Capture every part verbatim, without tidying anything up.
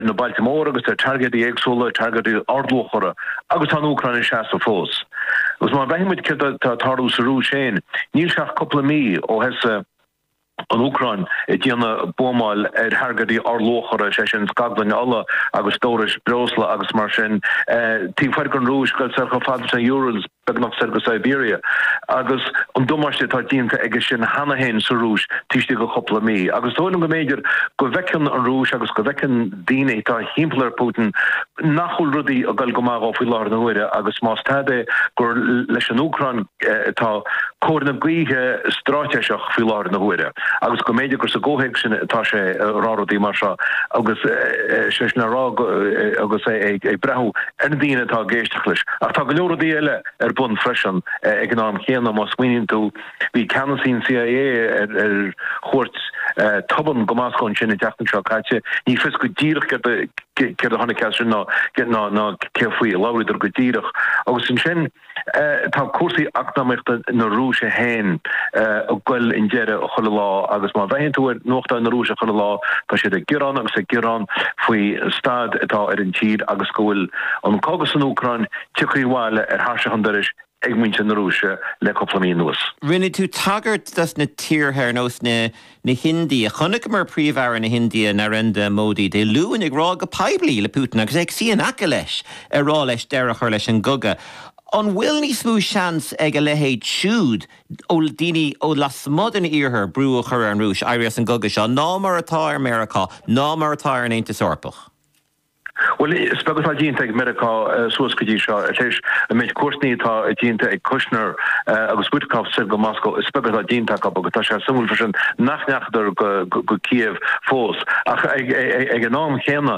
na Baltimore agus a target the exola target the ordlochora agus an Ukraine shasta fos. Was ma behimid ke ta taru saru shein níl seach couple mi ó hes an Ukraine diana bomal er hargadi orlochora session Scotland alla agus storish brosla agus mar sin tí fergan rouge gal sercha fad euros begnoch serga Siberia agus an domarste tá dínta ige sin hanna hen sa rouge tíiste go couple mi agus tó go méidir go vekken an rouge agus go vekken dine tá himpler Putin nachhol rudi a gal goma á fi lá na huire agus má stade gur leis an Ukraine tá cóna gwihe strateach fi lá na huire agus go méidir gur sa gohéig sin tá sé rárodí mar agus sé na rá agus é brehu en dine tá géisteachlis ach tá go lerodí eile er bun freschen ag an chéanam mas swinin tú hí canasín C I A er chót taban gomascon sin teachtan seo caite ní fis go díirech cer a hanna ceir ná ná ná cefuí láidir go díirech agus sin sin tá cuasaí acnamachta na rúise héin a gfuil in deire a chola lá agus má bheithin tú nóchta na rúise chola lá tá sé a gurán agus a gurán faoi stad atá ar an tír agus gohfuil an cogus an Ucrain tuchaíháile ar háise handaris ag muinte na rúise le coplaí nuas. Rinne tú tagart das na tíorthir nós na na Hindi a chunig mar príomhhar na Hindia na renda módí de luúin ag rá go peblií le Putin agus ag síon aca leis ar rá leis deirechar leis an goga. An bhfuil ní smú seans ag a lehéid siúd ó daoine ó las modern iarthar brú a chur an rúis airíos an goga seo ná mar atá America ná mar atá ar an Aontas Orpach. Well, spegus a dínta ag America suascadí seo leis a méid cuasnaí tá a dínta ag Kushner agus Witkoff sig go Moscow spegus a dínta go agus tá sé sumúil frisin nachneachtar go Kiev fós ach ag ag an nám chéna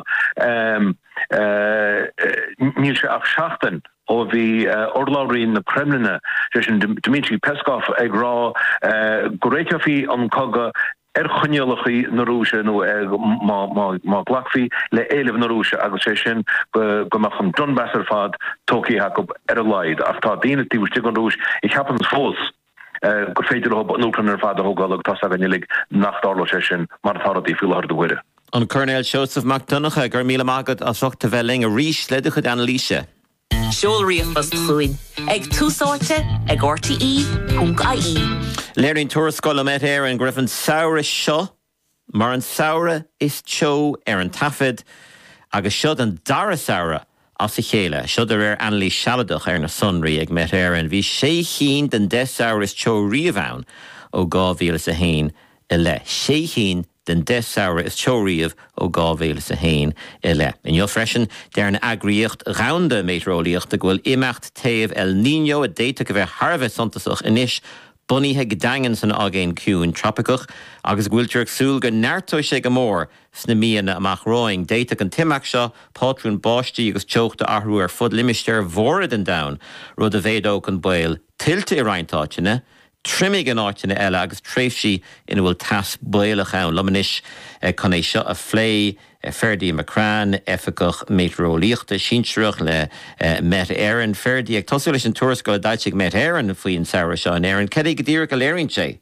níl sé ach seachtain ó bhí orláirín na Kremline sin Dmitry Peskov ag rá go réiteaí an coga er chunnealachaí na rúise nó má glachfií le éileh na rúise agus sé sin go mach an Donbass ar fad tócaí Jacob ar a leid ach tá daine tíú sti an rúis i cheapan fós go féidir an Ucraine ar fad a thugáil tá a gnilig nachdála sé sin mar táradí fi láir do bhuiire. An Colonel Joseph McDonagh gur míle mágad a soachta bheling a rís leidecha an líise. Seolríochtas chuin ag túsáte ag R T E punct I E. Léiríonn tuarascoil met ar an gribhann saoire seo, mar an saoire is teo ar an tafid, agus siod an dara saoire as a chéile, siod ar Annalí Sealadach ar na sunraí ag met ar an bhí sé chin den de saoire is teo riamhán ó dhá mhíle a hain i le. Sé chin den de saoire is teo riamh ó dhá mhíle a hain i le. In jo freisin der an agriíocht rounda méteorolaíocht a ghfuil imeacht taobh El Niño a déite go bheith Harbheith suntasach inis buníthe gedangan san agéin ciún tropicach agus gúilteach súil go neartó sé go mór sna míana amach roing déite an timeach seo pátrún báistí agus teochta ahrú ar fud limisteir mhórad an dain rud a bhéadó an bail tiltte i reintáitina trimmig an áitina eile agus tréifsí ina bhfuil tas bailach ann lomanis chun é seo a phlé Ferdi Macran, efficach meteorolaíochta sínsreach le met éan Ferdi ag tosú leis an tuarascoil daiteigh met éan faoin saoire seo an éan. Cad é go dtíreach go léironn sé?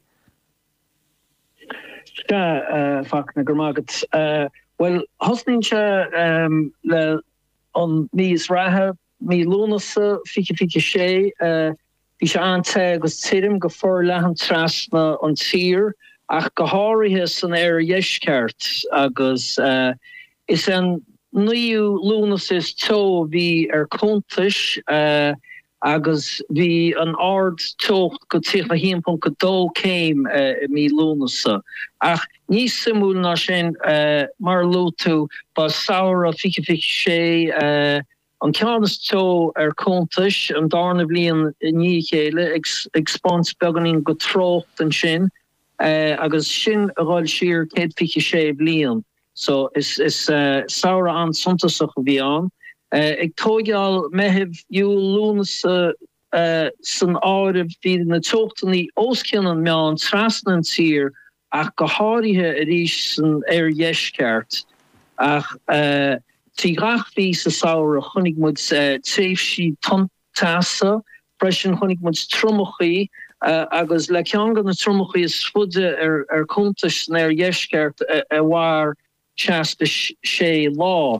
Tá fach na gur mágad. Well, hosnín se le an níos rathe mí lúnasa fiche fiche sé bhí se ante agus tírim go fór lehan trasna an tír ach go háirithe san ar dheisceart agus uh, is an nuú lúnas is tó bhí ar contais uh, agus bhí an ard tócht go tíocha hímpon go dó céim uh, mí lúnasa ach níos simú ná sin uh, mar lútú ba saoire fiche fiche sé uh, an ceannas tó ar contais an darna blian ní chéile ag spáns beganín go trócht an sin Uh, agus sin a gáil siar céad fiche sé blian. So is is uh, saoire an suntasach bhí an. Uh, ag tógeal mehib dúil lúnas uh, uh, san áirih bhí na tóchtaní oscinan me an trasnan tír ach go háirithe a rís san ar dheisceart. Ach uh, tí gach bhí sa saoire chunig mud uh, tréifsí tantasa, freisin chunig mud trummachaí, Uh, agus le ceangan na tromchaí is fuide ar ar contas na ar dheisceart a bhhar seasta sé lá